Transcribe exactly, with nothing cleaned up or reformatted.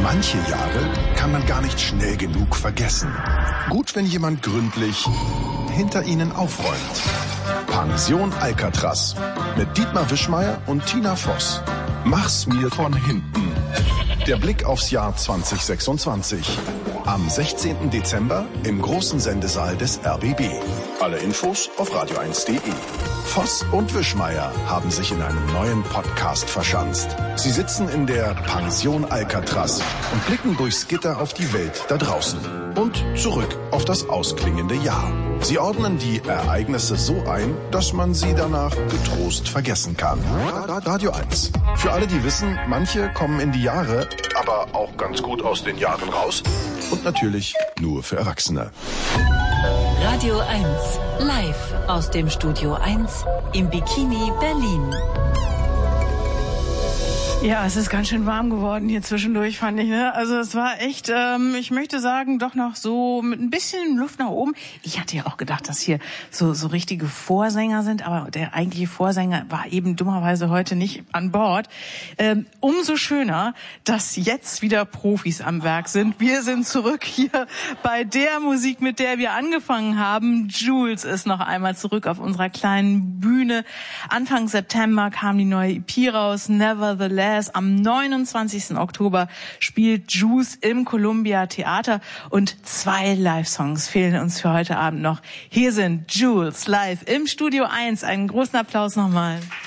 Manche Jahre kann man gar nicht schnell genug vergessen. Gut, wenn jemand gründlich hinter ihnen aufräumt. Pension Alcatraz mit Dietmar Wischmeier und Tina Voss. Mach's mir von hinten. Der Blick aufs Jahr zwanzig sechsundzwanzig. Am sechzehnten Dezember im großen Sendesaal des R B B. Alle Infos auf radio eins punkt de. Voss und Wischmeier haben sich in einem neuen Podcast verschanzt. Sie sitzen in der Pension Alcatraz und blicken durchs Gitter auf die Welt da draußen und zurück auf das ausklingende Jahr. Sie ordnen die Ereignisse so ein, dass man sie danach getrost vergessen kann. Radio eins. Für alle, die wissen, manche kommen in die Jahre, aber auch ganz gut aus den Jahren raus. Und natürlich nur für Erwachsene. Radio eins, live aus dem Studio eins im Bikini Berlin. Ja, es ist ganz schön warm geworden hier zwischendurch, fand ich. Ne? Also es war echt, ähm, ich möchte sagen, doch noch so mit ein bisschen Luft nach oben. Ich hatte ja auch gedacht, dass hier so so richtige Vorsänger sind, aber der eigentliche Vorsänger war eben dummerweise heute nicht an Bord. Ähm, umso schöner, dass jetzt wieder Profis am Werk sind. Wir sind zurück hier bei der Musik, mit der wir angefangen haben. Jules ist noch einmal zurück auf unserer kleinen Bühne. Anfang September kam die neue E P raus, Nevertheless. Am neunundzwanzigsten Oktober spielt Juice im Columbia Theater und zwei Live-Songs fehlen uns für heute Abend noch. Hier sind Jules live im Studio eins. Einen großen Applaus nochmal.